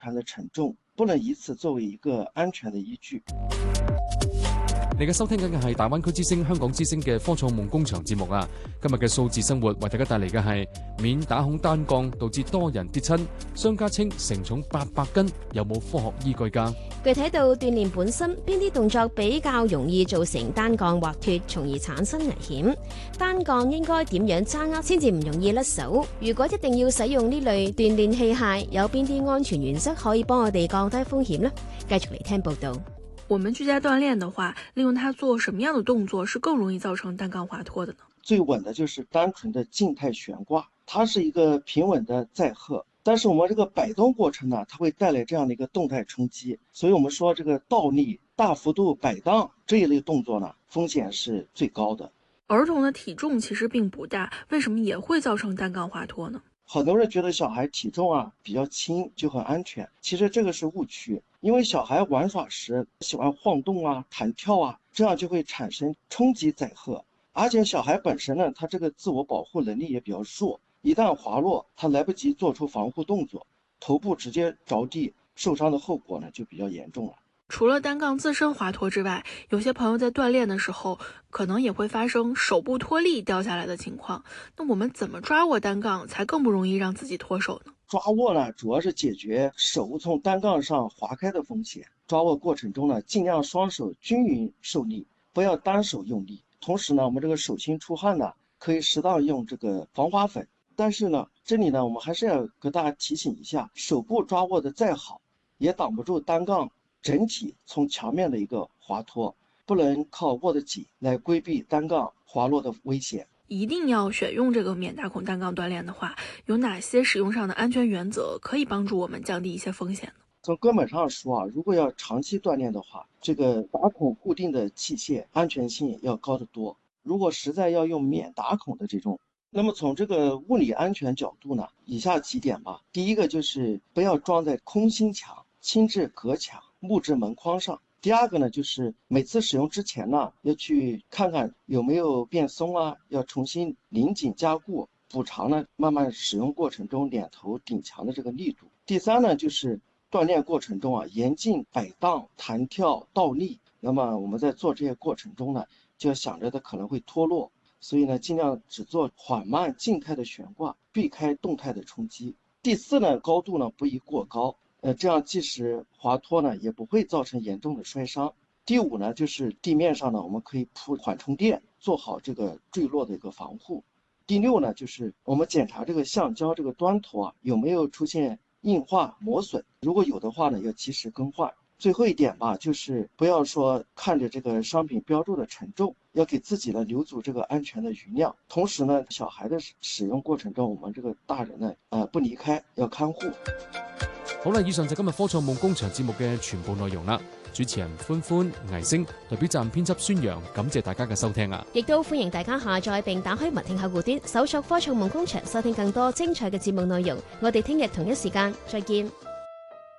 船的沉重，不能以此作為一個安全的依據。 你嘅收聽緊嘅係大灣區之聲、香港之聲嘅科創夢工場節目啊！今日嘅數字生活為大家帶嚟嘅係免打孔單槓導致多人跌親，商家稱承重800斤，有冇科學依據㗎？ 具體到鍛鍊本身，邊啲動作比較容易造成單槓滑脫，從而產生危險？單槓應該點樣揸握先至唔容易甩手？如果一定要使用呢類鍛鍊器械，有邊啲安全原則可以幫我哋降低風險呢？繼續嚟聽報道。 我們居家鍛煉的話，利用它做什麼樣的動作是更容易造成單槓滑脫的呢？ 最穩的就是單純的靜態懸掛，它是一個平穩的載荷，但是我們這個擺動過程呢，它會帶來這樣的一個動態衝擊，所以我們說這個倒立、大幅度擺盪這一類動作呢，風險是最高的。 兒童的體重其實並不大，為什麼也會造成單槓滑脫呢？ 很多人覺得小孩體重啊比較輕就很安全，其實這個是誤區。因為小孩玩耍時喜歡晃動啊、彈跳啊，這樣就會產生衝擊載荷。而且小孩本身呢，他這個自我保護能力也比較弱，一旦滑落，他來不及做出防護動作，頭部直接着地，受傷的後果呢就比較嚴重了。 除了單槓自身滑脫之外，有些朋友在鍛煉的時候，可能也會發生手部脫力掉下來的情況。那我們怎麼抓握單槓才更不容易讓自己脫手呢？ 抓握呢，主要是解決手從單槓上滑開的風險。抓握過程中呢，盡量雙手均勻受力，不要單手用力。同時呢，我們這個手心出汗呢，可以適當用這個防滑粉。但是呢，這裡呢，我們還是要跟大家提醒一下，手部抓握的再好，也擋不住單槓整體從牆面的一個滑脫，不能靠握得緊來規避單槓滑落的危險。 一定要選用這個免打孔單槓鍛煉的話，有哪些使用上的安全原則可以幫助我們降低一些風險呢？ 從根本上說啊，如果要長期鍛煉的話，這個打孔固定的器械安全性要高得多。如果實在要用免打孔的這種，那麼從這個物理安全角度呢，以下幾點吧。第一個就是不要裝在空心牆、輕質隔牆、木質門框上。第二個呢，就是每次使用之前呢，要去看看有沒有變鬆啊，要重新擰緊加固，補償呢慢慢使用過程中臉頭頂牆的這個力度。第三呢，就是鍛煉過程中啊，嚴禁擺盪、彈跳、倒立。那麼我們在做這些過程中呢，就要想着它可能會脫落，所以呢，盡量只做緩慢靜態的懸掛，避開動態的衝擊。第四呢，高度呢不宜過高。這樣即使滑脫呢，也不會造成嚴重的摔傷。第五呢，就是地面上呢，我們可以鋪緩衝墊，做好這個墜落的一個防護。第六呢，就是我們檢查這個橡膠這個端頭啊，有沒有出現硬化磨損，如果有的話呢，要及時更換。最後一點吧，就是不要說看着這個商品標注的沉重，要給自己呢留足這個安全的餘量。同時呢，小孩的使用過程中，我們這個大人呢，不離開，要看護。 好啦，以上就今日科創夢工場節目嘅全部內容啦。主持人歡歡、倪星，代表站編輯孫陽，感謝大家嘅收聽啊！ 亦都歡迎大家下載並打開文聽客戶端，搜索科創夢工場，收聽更多精彩嘅節目內容。我哋聽日同一時間再見。